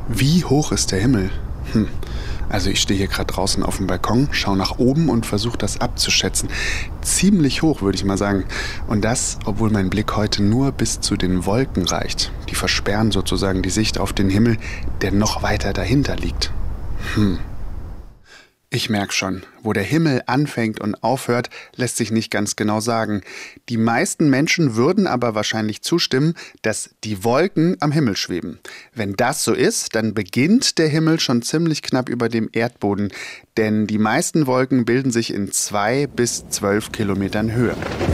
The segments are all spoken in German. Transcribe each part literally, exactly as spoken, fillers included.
Wie hoch ist der Himmel? Hm. Also ich stehe hier gerade draußen auf dem Balkon, schaue nach oben und versuche das abzuschätzen. Ziemlich hoch, würde ich mal sagen. Und das, obwohl mein Blick heute nur bis zu den Wolken reicht. Die versperren sozusagen die Sicht auf den Himmel, der noch weiter dahinter liegt. Hm. Ich merke schon, wo der Himmel anfängt und aufhört, lässt sich nicht ganz genau sagen. Die meisten Menschen würden aber wahrscheinlich zustimmen, dass die Wolken am Himmel schweben. Wenn das so ist, dann beginnt der Himmel schon ziemlich knapp über dem Erdboden, denn die meisten Wolken bilden sich in zwei bis zwölf Kilometern Höhe.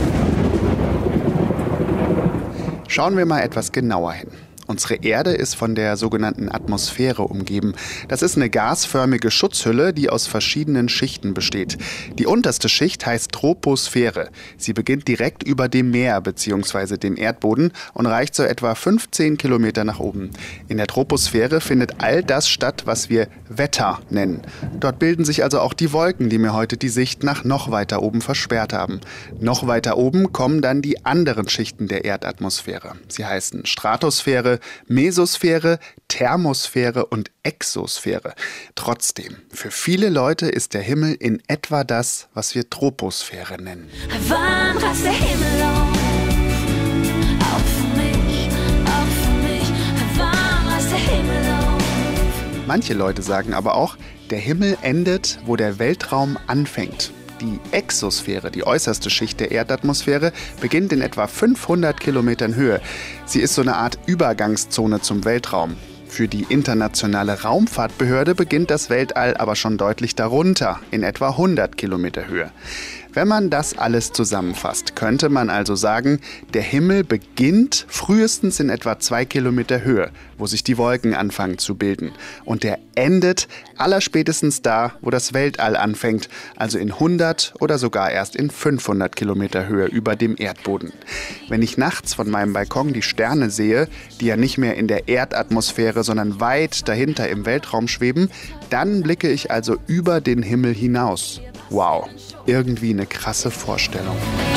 Schauen wir mal etwas genauer hin. Unsere Erde ist von der sogenannten Atmosphäre umgeben. Das ist eine gasförmige Schutzhülle, die aus verschiedenen Schichten besteht. Die unterste Schicht heißt Troposphäre. Sie beginnt direkt über dem Meer bzw. dem Erdboden und reicht so etwa fünfzehn Kilometer nach oben. In der Troposphäre findet all das statt, was wir Wetter nennen. Dort bilden sich also auch die Wolken, die mir heute die Sicht nach noch weiter oben versperrt haben. Noch weiter oben kommen dann die anderen Schichten der Erdatmosphäre. Sie heißen Stratosphäre, Mesosphäre, Thermosphäre und Exosphäre. Trotzdem, für viele Leute ist der Himmel in etwa das, was wir Troposphäre nennen. Wann reißt der Himmel auf? Auch für mich, auch für mich. Wann reißt der Himmel auf? Manche Leute sagen aber auch, der Himmel endet, wo der Weltraum anfängt. Die Exosphäre, die äußerste Schicht der Erdatmosphäre, beginnt in etwa fünfhundert Kilometern Höhe. Sie ist so eine Art Übergangszone zum Weltraum. Für die Internationale Raumfahrtbehörde beginnt das Weltall aber schon deutlich darunter, in etwa hundert Kilometer Höhe. Wenn man das alles zusammenfasst, könnte man also sagen, der Himmel beginnt frühestens in etwa zwei Kilometer Höhe, wo sich die Wolken anfangen zu bilden. Und der endet allerspätestens da, wo das Weltall anfängt, also in hundert oder sogar erst in fünfhundert Kilometer Höhe über dem Erdboden. Wenn ich nachts von meinem Balkon die Sterne sehe, die ja nicht mehr in der Erdatmosphäre, sondern weit dahinter im Weltraum schweben, dann blicke ich also über den Himmel hinaus. Wow, irgendwie eine krasse Vorstellung.